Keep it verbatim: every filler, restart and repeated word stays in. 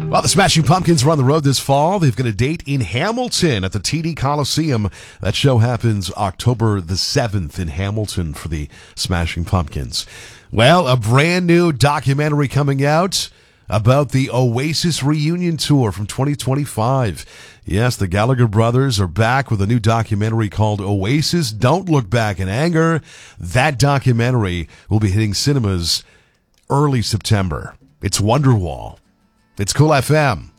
Well, the Smashing Pumpkins are on the road this fall. They've got a date in Hamilton at the T D Coliseum. That show happens October the seventh in Hamilton for the Smashing Pumpkins. Well, a brand new documentary coming out about the Oasis reunion tour from twenty twenty-five. Yes, the Gallagher brothers are back with a new documentary called Oasis Don't Look Back in Anger. That documentary will be hitting cinemas early September. It's Wonderwall. It's Cool F M.